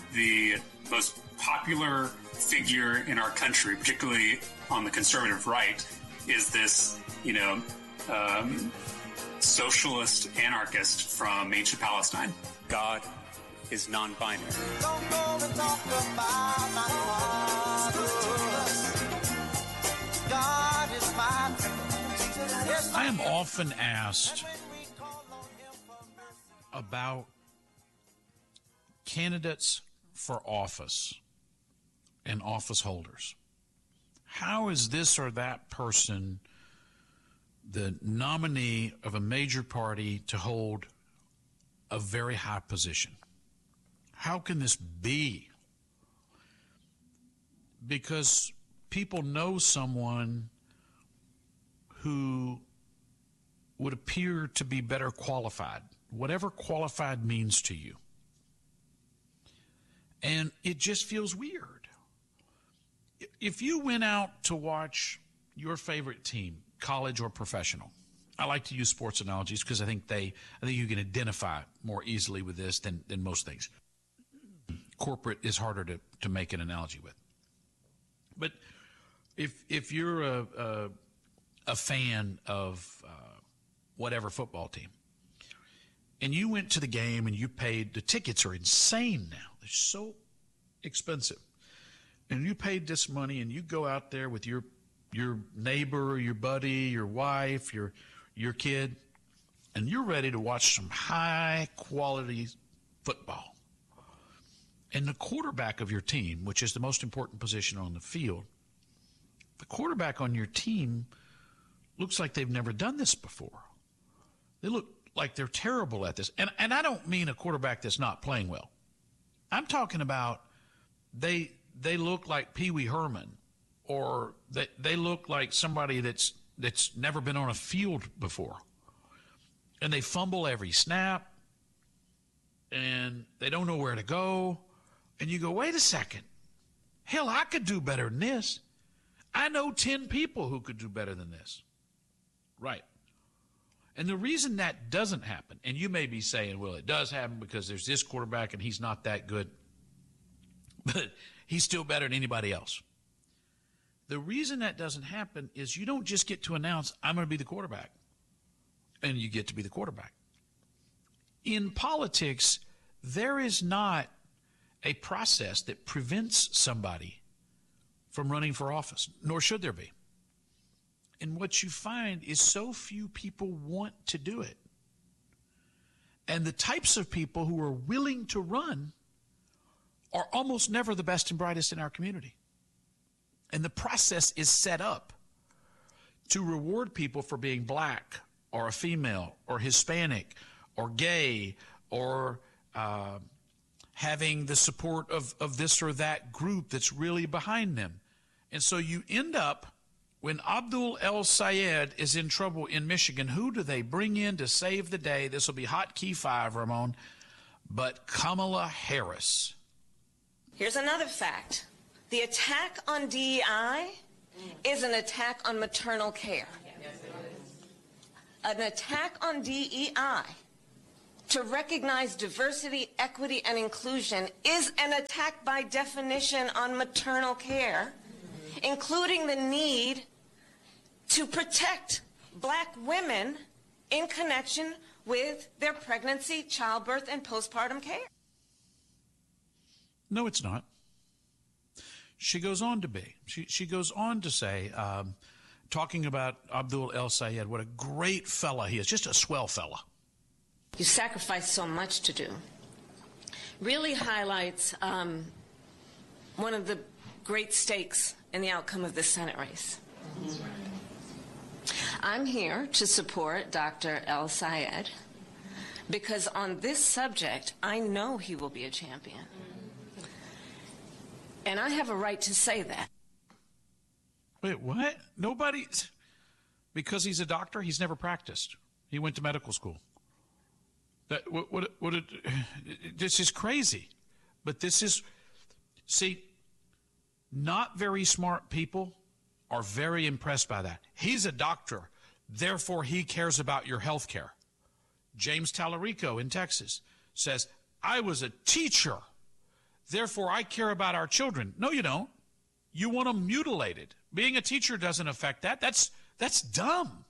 the most popular figure in our country, particularly on the conservative right, is this, socialist anarchist from ancient Palestine. God is non-binary. Don't go and talk about my God is my friend. I am often asked about candidates for office and office holders. How is this or that person the nominee of a major party to hold a very high position? How can this be? Because people know someone who would appear to be better qualified, whatever qualified means to you. And it just feels weird. If you went out to watch your favorite team, college or professional, I like to use sports analogies because I think you can identify more easily with this than most things. Corporate is harder to make an analogy with. But if you're a fan of whatever football team, and you went to the game and you paid, the tickets are insane now. They're so expensive. And you paid this money and you go out there with your neighbor, your buddy, your wife, your kid, and you're ready to watch some high quality football. And the quarterback of your team, which is the most important position on the field, the quarterback on your team looks like they've never done this before. They look like they're terrible at this. And I don't mean a quarterback that's not playing well. I'm talking about they look like Pee Wee Herman, or they look like somebody that's never been on a field before. And they fumble every snap, and they don't know where to go. And you go, wait a second. Hell, I could do better than this. I know 10 people who could do better than this. Right. And the reason that doesn't happen, and you may be saying, well, it does happen because there's this quarterback and he's not that good, but he's still better than anybody else. The reason that doesn't happen is you don't just get to announce, I'm going to be the quarterback, and you get to be the quarterback. In politics, there is not a process that prevents somebody from running for office, nor should there be. And what you find is so few people want to do it. And the types of people who are willing to run are almost never the best and brightest in our community. And the process is set up to reward people for being black or a female or Hispanic or gay or having the support of this or that group that's really behind them. And so you end up, when Abdul El-Sayed is in trouble in Michigan, who do they bring in to save the day? This will be hot key 5, Ramon, but Kamala Harris. Here's another fact. The attack on DEI is an attack on maternal care. An attack on DEI to recognize diversity, equity, and inclusion is an attack by definition on maternal care, including the need to protect black women in connection with their pregnancy, childbirth, and postpartum care. No, it's not. She goes on to be. She goes on to say, talking about Abdul El-Sayed, what a great fella he is, just a swell fella. You sacrifice so much to do. Really highlights one of the great stakes in the outcome of this Senate race. I'm here to support Dr. El-Sayed because on this subject, I know he will be a champion. And I have a right to say that. Wait, what? Nobody? Because he's a doctor, he's never practiced. He went to medical school. This is crazy. But this is, see, not very smart people are very impressed by that. He's a doctor, therefore he cares about your health care. James Tallarico in Texas says, I was a teacher, therefore I care about our children. No, you don't. You want them mutilated. Being a teacher doesn't affect that. That's dumb.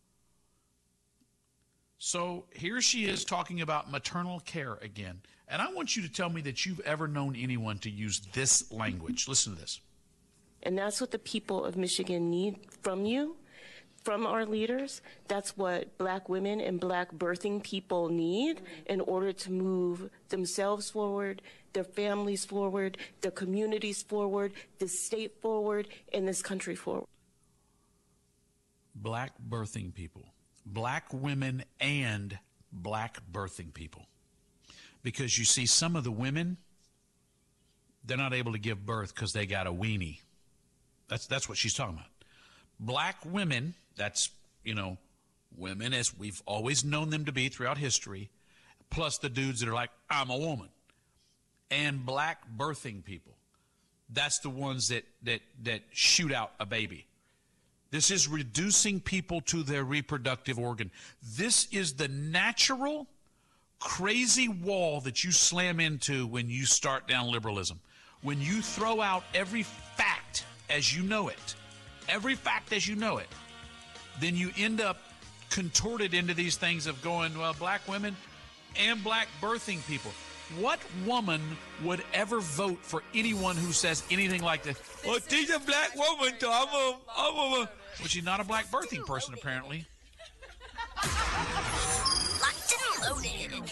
So here she is talking about maternal care again. And I want you to tell me that you've ever known anyone to use this language. Listen to this. And that's what the people of Michigan need from you, from our leaders. That's what Black women and Black birthing people need in order to move themselves forward, their families forward, their communities forward, the state forward, and this country forward. Black birthing people. Black women and Black birthing people. Because you see, some of the women, they're not able to give birth because they got a weenie. That's what she's talking about. Black women, that's, women as we've always known them to be throughout history, plus the dudes that are like, I'm a woman. And Black birthing people, that's the ones that shoot out a baby. This is reducing people to their reproductive organ. This is the natural, crazy wall that you slam into when you start down liberalism. When you throw out every fact as you know it, then you end up contorted into these things of going, well, Black women and Black birthing people. What woman would ever vote for anyone who says anything like this? Well, she's a Black woman, so I'm a... Well, she's not a Black birthing person, apparently. Locked and loaded.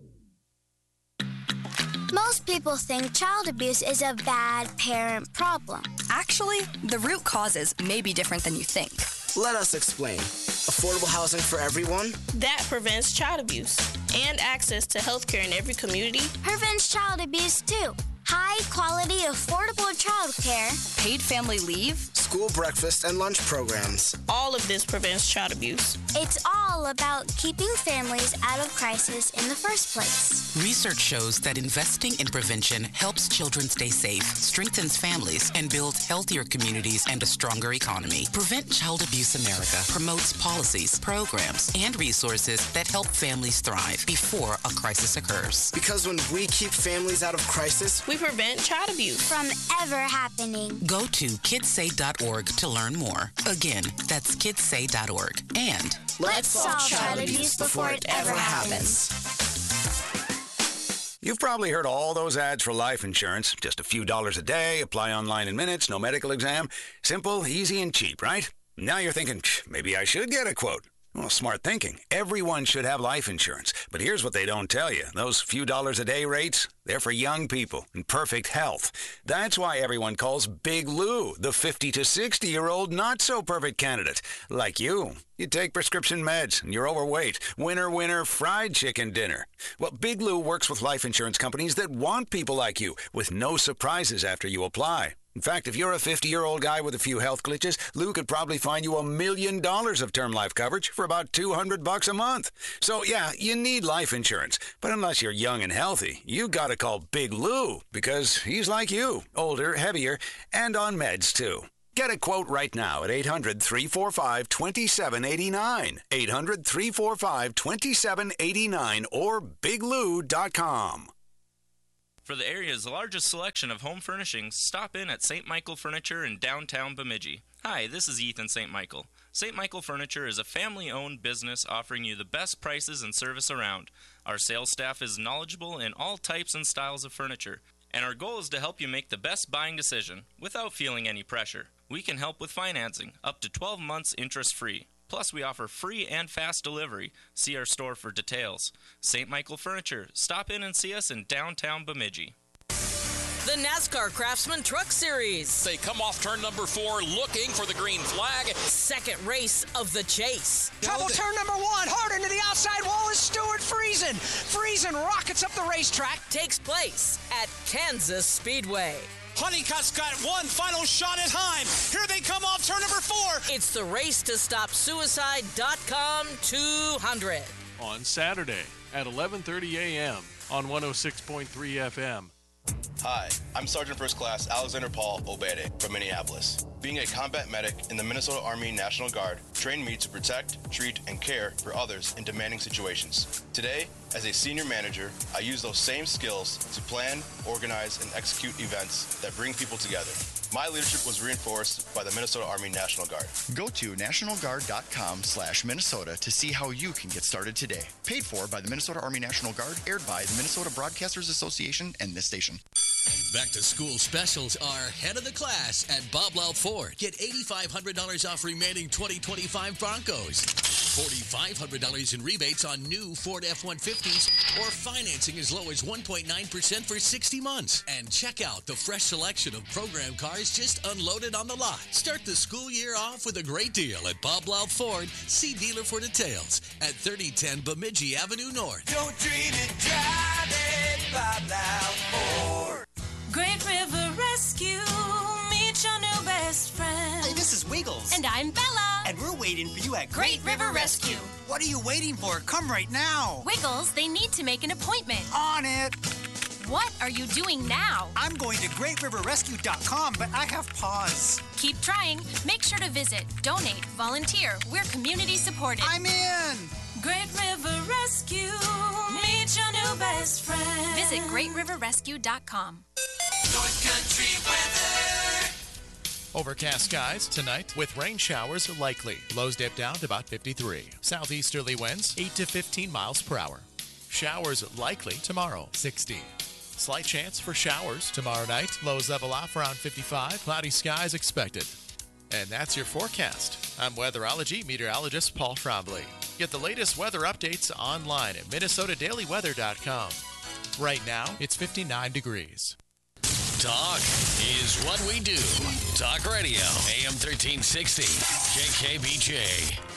Most people think child abuse is a bad parent problem. Actually, the root causes may be different than you think. Let us explain. Affordable housing for everyone? That prevents child abuse. And access to health care in every community. Prevents child abuse, too. High-quality, affordable child care. Paid family leave. School breakfast and lunch programs. All of this prevents child abuse. It's all about keeping families out of crisis in the first place. Research shows that investing in prevention helps children stay safe, strengthens families, and builds healthier communities and a stronger economy. Prevent Child Abuse America promotes policies, programs, and resources that help families thrive before a crisis occurs. Because when we keep families out of crisis, we prevent child abuse from ever happening. Go to kidssay.org to learn more. Again, that's kidssay.org. And let's solve child abuse before it ever happens. You've probably heard all those ads for life insurance. Just a few dollars a day, apply online in minutes, no medical exam. Simple, easy, and cheap, right? Now you're thinking, maybe I should get a quote. Well, smart thinking. Everyone should have life insurance. But here's what they don't tell you. Those few dollars a day rates, they're for young people in perfect health. That's why everyone calls Big Lou the 50 to 60-year-old not-so-perfect candidate. Like you. You take prescription meds and you're overweight. Winner, winner, fried chicken dinner. Well, Big Lou works with life insurance companies that want people like you with no surprises after you apply. In fact, if you're a 50-year-old guy with a few health glitches, Lou could probably find you $1 million of term life coverage for about $200 a month. So, yeah, you need life insurance. But unless you're young and healthy, you gotta call Big Lou because he's like you, older, heavier, and on meds, too. Get a quote right now at 800-345-2789. 800-345-2789 or biglou.com. For the area's largest selection of home furnishings, stop in at St. Michael Furniture in downtown Bemidji. Hi, this is Ethan St. Michael. St. Michael Furniture is a family-owned business offering you the best prices and service around. Our sales staff is knowledgeable in all types and styles of furniture, and our goal is to help you make the best buying decision without feeling any pressure. We can help with financing, up to 12 months interest-free. Plus, we offer free and fast delivery. See our store for details. St. Michael Furniture. Stop in and see us in downtown Bemidji. The NASCAR Craftsman Truck Series. They come off turn number 4 looking for the green flag. Second race of the chase. Trouble turn number 1. Hard into the outside wall is Stuart Friesen. Friesen rockets up the racetrack. Takes place at Kansas Speedway. Honeycutt's got one final shot at time. Here they come off turn number 4. It's the Race to Stop Suicide.com 200. On Saturday at 11:30 a.m. on 106.3 FM. Hi, I'm Sergeant First Class Alexander Paul Obede from Minneapolis. Being a combat medic in the Minnesota Army National Guard trained me to protect, treat, and care for others in demanding situations. Today, as a senior manager, I use those same skills to plan, organize, and execute events that bring people together. My leadership was reinforced by the Minnesota Army National Guard. Go to nationalguard.com/Minnesota to see how you can get started today. Paid for by the Minnesota Army National Guard, aired by the Minnesota Broadcasters Association and this station. Back to school specials are head of the class at Bob Loud Ford. Get $8,500 off remaining 2025 Broncos. $4,500 in rebates on new Ford F-150s or financing as low as 1.9% for 60 months. And check out the fresh selection of program cars just unloaded on the lot. Start the school year off with a great deal at Bob Loud Ford. See dealer for details at 3010 Bemidji Avenue North. Don't dream it, drive it, Bob Loud Ford. Great River Rescue, meet your new best friend. Hey, this is Wiggles. And I'm Bella. And we're waiting for you at Great River Rescue. What are you waiting for? Come right now. Wiggles, they need to make an appointment. On it. What are you doing now? I'm going to GreatRiverRescue.com, but I have pause. Keep trying. Make sure to visit, donate, volunteer. We're community supported. I'm in. Great River Rescue, meet your new best friend. Visit GreatRiverRescue.com. North Country weather. Overcast skies tonight with rain showers likely. Lows dip down to about 53. Southeasterly winds 8 to 15 miles per hour. Showers likely tomorrow, 60. Slight chance for showers tomorrow night. Lows level off around 55. Cloudy skies expected. And that's your forecast. I'm weatherology meteorologist Paul Trombley. Get the latest weather updates online at MinnesotaDailyWeather.com. Right now, it's 59 degrees. Talk is what we do. Talk Radio, AM 1360, KKBJ.